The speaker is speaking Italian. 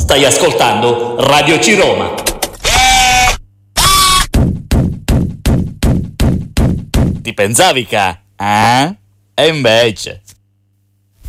Stai ascoltando Radio C Roma. Ti pensavi che? E invece...